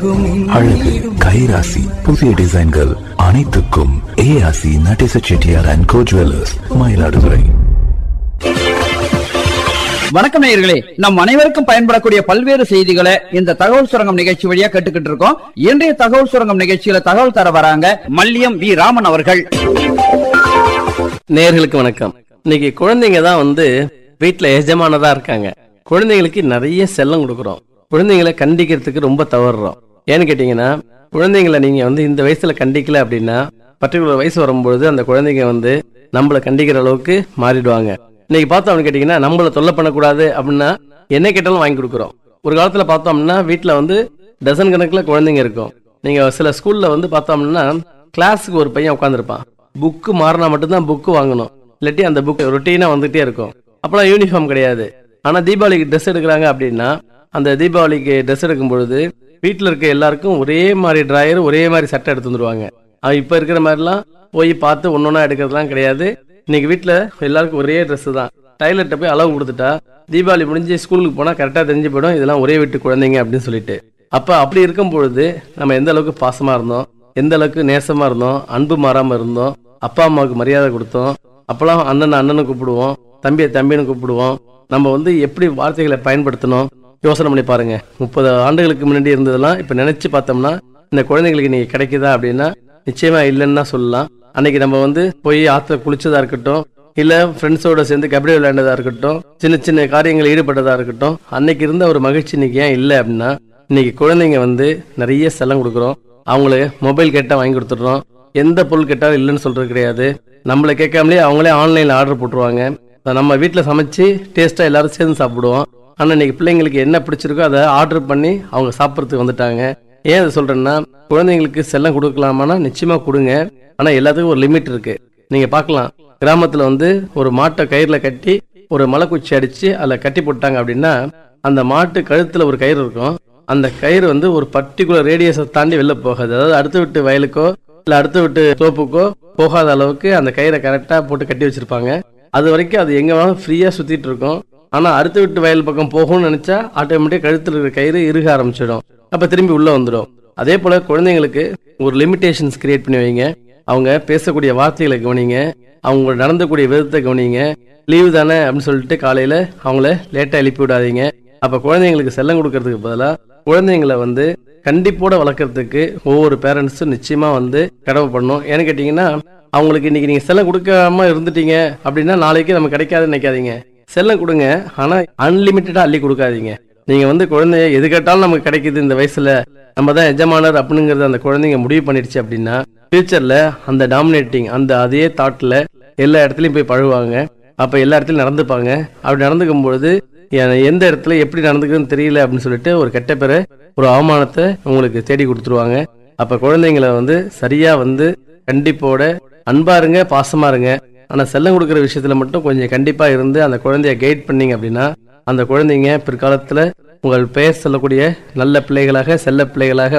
அழகு கைராசி புதிய டிசைன்கள் அனைத்துக்கும் ஏஆசி Natesa Chettiar and go jewellers, Mayiladuthurai. வணக்கம் நேயர்களே, நம் அனைவருக்கும் பயன்படக்கூடிய பல்வேறு செய்திகளை இந்த தகவல் சுரங்கம் நிகழ்ச்சி வழியா கேட்டுக்கிட்டு இருக்கோம். இன்றைய தகவல் சுரங்கம் நிகழ்ச்சியில தகவல் தர வராங்க மல்லியம் வி ராமன் அவர்கள். நேயர்களுக்கு வணக்கம். இன்னைக்கு குழந்தைங்க தான் வீட்டுல எஜமானதா இருக்காங்க. குழந்தைங்களுக்கு நிறைய செல்லம் கொடுக்குறோம். குழந்தைங்களை கண்டிக்கிறதுக்கு ரொம்ப தவறுறோம். ஏன்னு கேட்டீங்கன்னா, குழந்தைங்களை நீங்க இந்த வயசுல கண்டிக்கல அப்படின்னா பர்டிகுலர் வயசு வரும்பொழுது அந்த குழந்தைங்க நம்மளை கண்டிக்கிற அளவுக்கு மாறிடுவாங்க. இன்னைக்கு பார்த்தோம் அப்படின்னு கேட்டீங்கன்னா, நம்மளை தொல்லை பண்ணக்கூடாது அப்படின்னா என்ன கேட்டாலும் வாங்கி கொடுக்குறோம். ஒரு காலத்துல பார்த்தோம்னா வீட்டுல டசன் கணக்குல குழந்தைங்க இருக்கும். நீங்க சில ஸ்கூல்ல பார்த்தோம்னா கிளாஸுக்கு ஒரு பையன் உட்காந்துருப்பான். புக்கு மாறினா மட்டும்தான் புக்கு வாங்கணும், இல்லாட்டி அந்த புக் ரொட்டீனா வந்துட்டே இருக்கும். அப்பெல்லாம் யூனிஃபார்ம் கிடையாது. ஆனா தீபாவளிக்கு ட்ரெஸ் எடுக்கிறாங்க அப்படின்னா அந்த தீபாவளிக்கு ட்ரெஸ் எடுக்கும் பொழுது வீட்டில் இருக்க எல்லாருக்கும் ஒரே மாதிரி டிராயர், ஒரே மாதிரி சட்டை எடுத்து வந்துருவாங்க. இப்போ இருக்கிற மாதிரிலாம் போய் பார்த்து ஒன்னொன்னா எடுக்கிறதுலாம் கிடையாது. இன்னைக்கு வீட்டில் எல்லாருக்கும் ஒரே ட்ரெஸ் தான். டைலர்கிட்ட போய் அளவு கொடுத்துட்டா தீபாவளி முடிஞ்சு ஸ்கூலுக்கு போனால் கரெக்டாக தெரிஞ்சு போயிடும் இதெல்லாம் ஒரே வீட்டு குழந்தைங்க அப்படின்னு சொல்லிட்டு. அப்போ அப்படி இருக்கும் பொழுது நம்ம எந்த அளவுக்கு பாசமாக இருந்தோம், எந்த அளவுக்கு நேசமாக இருந்தோம், அன்பு மாறாமல் இருந்தோம், அப்பா அம்மாவுக்கு மரியாதை கொடுத்தோம். அப்போலாம் அண்ணனை அண்ணனு கூப்பிடுவோம், தம்பியை தம்பின்னு கூப்பிடுவோம். நம்ம எப்படி வார்த்தைகளை பயன்படுத்தணும் யோசனை பண்ணி பாருங்க. 30 ஆண்டுகளுக்கு முன்னாடி இருந்ததெல்லாம் இப்ப நினைச்சு பார்த்தோம்னா இந்த குழந்தைங்களுக்கு இன்னைக்கு கிடைக்குதா அப்படின்னா நிச்சயமா இல்லைன்னு தான் சொல்லலாம். அன்னைக்கு நம்ம போய் ஆத்துல குளிச்சதா இருக்கட்டும், இல்ல ஃப்ரெண்ட்ஸோட சேர்ந்து கபடி விளையாண்டதா இருக்கட்டும், சின்ன சின்ன காரியங்கள் ஈடுபட்டதா இருக்கட்டும், அன்னைக்கு இருந்த ஒரு மகிழ்ச்சி இன்னைக்கு ஏன் இல்லை அப்படின்னா இன்னைக்கு குழந்தைங்க நிறைய செல்லம் கொடுக்குறோம். அவங்களுக்கு மொபைல் கேட்டா வாங்கி கொடுத்துடுறோம். எந்த பொருள் கேட்டாலும் இல்லைன்னு சொல்றது கிடையாது. நம்மளை கேட்காமலே அவங்களே ஆன்லைன்ல ஆர்டர் போட்டுருவாங்க. நம்ம வீட்டில் சமைச்சு டேஸ்டா எல்லாரும் சேர்ந்து சாப்பிடுவோம். ஆனா இன்னைக்கு பிள்ளைங்களுக்கு என்ன பிடிச்சிருக்கோ அதை ஆர்டர் பண்ணி அவங்க சாப்பிட்றதுக்கு வந்துட்டாங்க. ஏன் அதை சொல்றேன்னா, குழந்தைங்களுக்கு செல்லம் கொடுக்கலாமான்னா நிச்சயமா கொடுங்க. ஆனா எல்லாத்துக்கும் ஒரு லிமிட் இருக்கு. நீங்க பார்க்கலாம், கிராமத்துல ஒரு மாட்டை கயிறுல கட்டி ஒரு மலைக்குச்சி அடிச்சு அதில் கட்டி போட்டாங்க அப்படின்னா அந்த மாட்டு கழுத்துல ஒரு கயிறு இருக்கும். அந்த கயிறு ஒரு பர்டிகுலர் ரேடியஸை தாண்டி வெளில போகாது. அதாவது அடுத்த விட்டு வயலுக்கோ இல்ல அடுத்த விட்டு தோப்புக்கோ போகாத அளவுக்கு அந்த கயிறை கரெக்டா போட்டு கட்டி வச்சிருப்பாங்க. அது வரைக்கும் அது எங்க வேணாலும் ஃப்ரீயா சுத்திட்டு இருக்கும். ஆனா அடுத்த விட்டு வயல் பக்கம் போகும்னு நினைச்சா ஆட்டோமேட்டிக் கழுத்துல இருக்கிற கயிறு இறுக ஆரம்பிச்சிடும். அப்ப திரும்பி உள்ள வந்துடும். அதே போல குழந்தைங்களுக்கு ஒரு லிமிடேஷன்ஸ் கிரியேட் பண்ணி வைங்க. அவங்க பேசக்கூடிய வார்த்தைகளை கவனிங்க, அவங்க நடந்தக்கூடிய விதத்தை கவனிங்க. லீவு தானே அப்படின்னு சொல்லிட்டு காலையில அவங்கள லேட்டா எழுப்பி விடாதீங்க. அப்ப குழந்தைங்களுக்கு செல்லம் கொடுக்கறதுக்கு பதிலாக குழந்தைங்களை கண்டிப்போட வளர்க்கறதுக்கு ஒவ்வொரு பேரண்ட்ஸும் நிச்சயமா கடமை பண்ணணும். ஏன்னு கேட்டீங்கன்னா, அவங்களுக்கு இன்னைக்கு நீங்க செல்லம் கொடுக்காம இருந்துட்டீங்க அப்படின்னா நாளைக்கு நமக்கு கிடைக்காதுன்னு நினைக்காதீங்க. செல்லம் கொடுங்க, ஆனா அன்லிமிட்டடா அள்ளி கொடுக்காதீங்க. நீங்க குழந்தைய எது கேட்டாலும் நமக்கு கிடைக்குது இந்த வயசுல, நம்ம தான் எஜமானர் அப்படிங்கறது அந்த குழந்தைங்க முடிவு பண்ணிடுச்சு அப்படின்னா ஃபியூச்சர்ல அந்த டாமினேட்டிங் அந்த அதே தாட்ல எல்லா இடத்துலயும் போய் பழகுவாங்க. அப்ப எல்லா இடத்துலயும் நடந்துப்பாங்க. அப்படி நடந்துக்கும் பொழுது எந்த இடத்துல எப்படி நடந்துக்குன்னு தெரியல அப்படின்னு சொல்லிட்டு ஒரு கெட்ட பேரை, ஒரு அவமானத்தை உங்களுக்கு தேடி கொடுத்துருவாங்க. அப்ப குழந்தைங்களை சரியா கண்டிப்போட அன்பா இருங்க, பாசமா இருங்க. ஆனா செல்லம் கொடுக்குற விஷயத்துல மட்டும் கொஞ்சம் கண்டிப்பா இருந்து அந்த குழந்தைய கைட் பண்ணீங்க அப்படின்னா அந்த குழந்தைங்க பிற்காலத்துல உங்கள் பெயர் சொல்லக்கூடிய நல்ல பிள்ளைகளாக, செல்ல பிள்ளைகளாக